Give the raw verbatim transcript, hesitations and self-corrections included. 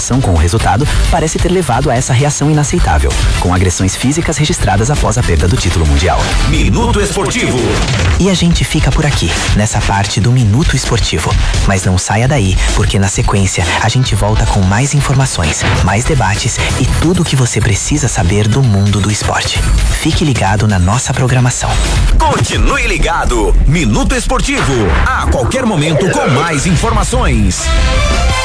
preocupação com o resultado parece ter levado a essa reação inaceitável, com agressões físicas registradas após a perda do título mundial. Minuto Esportivo. E a gente fica por aqui, nessa parte do Minuto Esportivo. Mas não saia daí, porque na sequência a gente volta com mais informações, mais debates e tudo o que você precisa saber do mundo do esporte. Fique ligado na nossa programação. Continue ligado. Minuto Esportivo. A qualquer momento com mais informações.